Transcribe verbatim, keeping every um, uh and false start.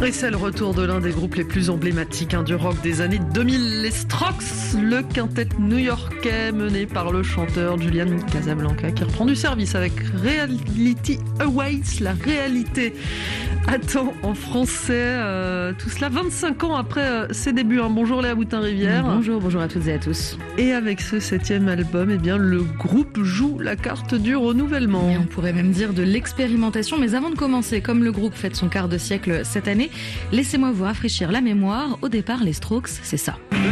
Et c'est le retour de l'un des groupes les plus emblématiques hein, du rock des années deux mille, les Strokes, le quintet new-yorkais mené par le chanteur Julian Casablanca qui reprend du service avec Reality Awaits, la réalité attend en français. Euh, tout cela vingt-cinq ans après euh, ses débuts. Hein. Bonjour Léa Boutin-Rivière. Bonjour, bonjour à toutes et à tous. Et avec ce septième album, eh bien, le groupe joue la carte du renouvellement. Et on pourrait même dire de l'expérimentation. Mais avant de commencer, comme le groupe fête son quart de siècle cette année, laissez-moi vous rafraîchir la mémoire. Au départ, les Strokes, c'est ça.